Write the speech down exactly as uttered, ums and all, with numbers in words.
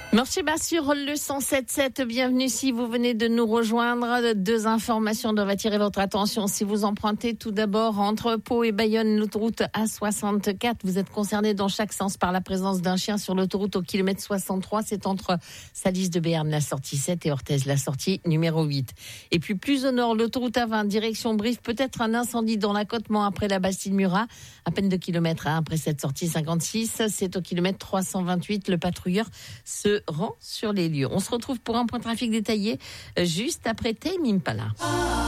Merci bah, sur le cent sept sept, bienvenue si vous venez de nous rejoindre. Deux informations doivent attirer votre attention. Si vous empruntez tout d'abord entre Pau et Bayonne, l'autoroute A soixante-quatre, vous êtes concerné dans chaque sens par la présence d'un chien sur l'autoroute au kilomètre soixante-trois. C'est entre Salis de Béarn, la sortie sept, et Orthez, la sortie numéro huit. Et puis plus au nord, l'autoroute A vingt, direction Brive, peut-être un incendie dans l'accotement après la Bastille-Murat. À peine deux kilomètres hein, après cette sortie cinquante-six, c'est au kilomètre trois cent vingt-huit. Le patrouilleur se rend sur les lieux. On se retrouve pour un point de trafic détaillé juste après Tame Impala.